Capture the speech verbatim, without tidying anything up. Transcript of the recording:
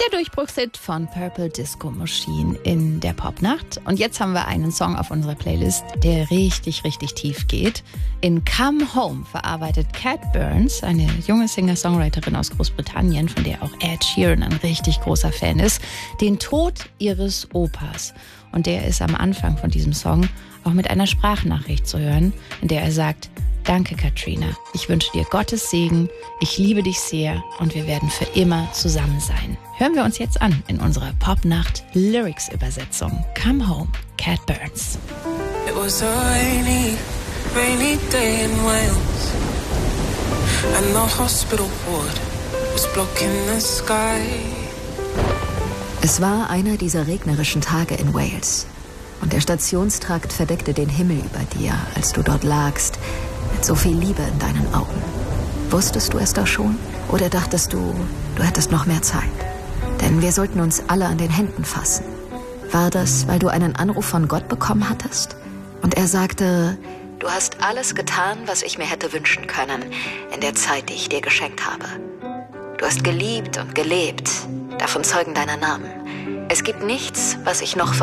Der Durchbruchshit von Purple Disco Machine in der Popnacht. Und jetzt haben wir einen Song auf unserer Playlist, der richtig, richtig tief geht. In Come Home verarbeitet Cat Burns, eine junge Singer-Songwriterin aus Großbritannien, von der auch Ed Sheeran ein richtig großer Fan ist, den Tod ihres Opas. Und der ist am Anfang von diesem Song auch mit einer Sprachnachricht zu hören, in der er sagt: Danke, Katrina. Ich wünsche dir Gottes Segen. Ich liebe dich sehr und wir werden für immer zusammen sein. Hören wir uns jetzt an in unserer Popnacht-Lyrics-Übersetzung. Come Home, Cat Burns. It was a rainy, rainy day in Wales, and the hospital ward was blocking the sky. Es war einer dieser regnerischen Tage in Wales und der Stationstrakt verdeckte den Himmel über dir, als du dort lagst, mit so viel Liebe in deinen Augen. Wusstest du es doch schon? Oder dachtest du, du hättest noch mehr Zeit? Denn wir sollten uns alle an den Händen fassen. War das, weil du einen Anruf von Gott bekommen hattest? Und er sagte: Du hast alles getan, was ich mir hätte wünschen können, in der Zeit, die ich dir geschenkt habe. Du hast geliebt und gelebt, davon zeugen deine Namen. Es gibt nichts, was ich noch